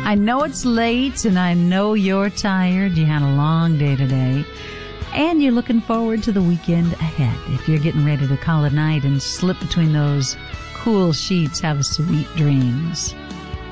I know it's late and I know you're tired. You had a long day today. And you're looking forward to the weekend ahead. If you're getting ready to call it night and slip between those cool sheets, have sweet dreams.